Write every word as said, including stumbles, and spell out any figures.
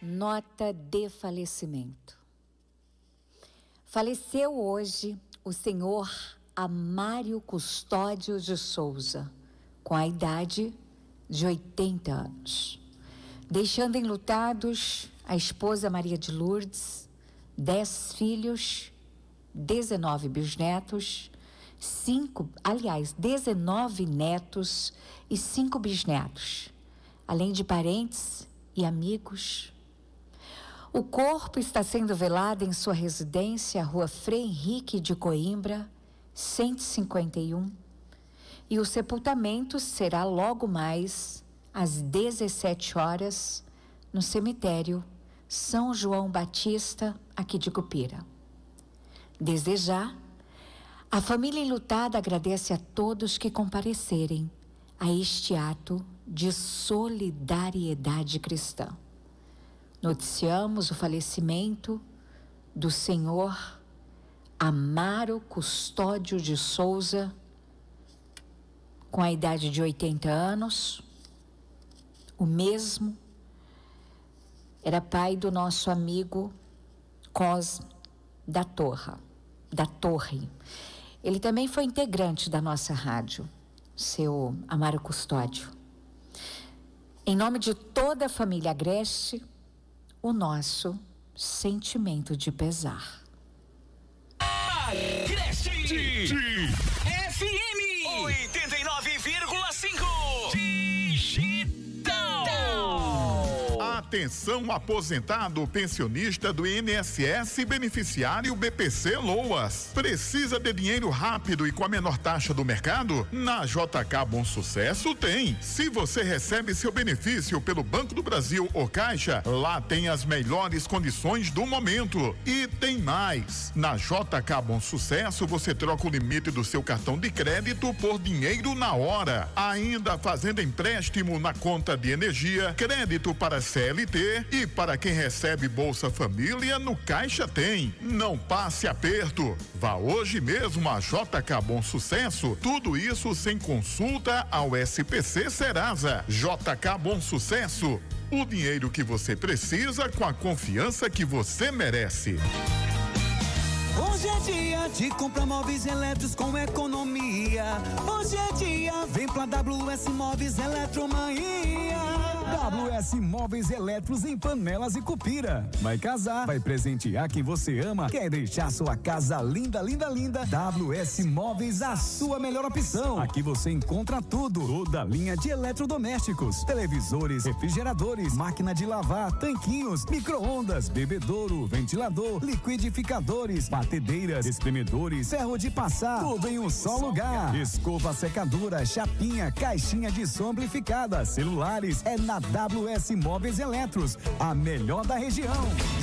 Nota de falecimento. Faleceu hoje o senhor Amário Custódio de Souza, com a idade de oitenta anos, deixando enlutados a esposa Maria de Lourdes, dez filhos, dezenove bisnetos, cinco, aliás, dezenove netos e cinco bisnetos, além de parentes e amigos. O corpo está sendo velado em sua residência, Rua Frei Henrique de Coimbra, cento e cinquenta e um, e o sepultamento será logo mais às dezessete horas no cemitério São João Batista, aqui de Cupira. Desde já, a família enlutada agradece a todos que comparecerem a este ato de solidariedade cristã. Noticiamos o falecimento do senhor Amário Custódio de Souza, com a idade de oitenta anos. O mesmo era pai do nosso amigo Cosme da Torre, da Torre. Ele também foi integrante da nossa rádio, seu Amário Custódio. Em nome de toda a família Agreste, o nosso sentimento de pesar. Agreste F M oitenta e nove vírgula cinco Digital. Atenção, aposentado, pensionista do I N S S, beneficiário B P C Loas. Precisa de dinheiro rápido e com a menor taxa do mercado? Na J K Bom Sucesso tem. Se você recebe seu benefício pelo Banco do Brasil ou Caixa, lá tem as melhores condições do momento. E tem mais. Na J K Bom Sucesso você troca o limite do seu cartão de crédito por dinheiro na hora. Ainda fazendo empréstimo na conta de energia, crédito para C L T e para quem recebe Bolsa Família, no Caixa tem. Não passe aperto. Vá hoje mesmo a J K Bom Sucesso. Tudo isso sem consulta ao S P C Serasa. J K Bom Sucesso. O dinheiro que você precisa com a confiança que você merece. Hoje é dia de comprar móveis elétricos com economia. Hoje é dia, vem pra W S Móveis Eletromania. W S Móveis Elétricos em Panelas e Cupira. Vai casar, vai presentear quem você ama, quer deixar sua casa linda, linda, linda? W S Móveis, a sua melhor opção. Aqui você encontra tudo, toda a linha de eletrodomésticos, televisores, refrigeradores, máquina de lavar, tanquinhos, micro-ondas, bebedouro, ventilador, liquidificadores, batedeiras, espremedores, ferro de passar, tudo em um só lugar. Escova secadora, chapinha, caixinha de som amplificada, celulares, é na W S Móveis Eletros, a melhor da região.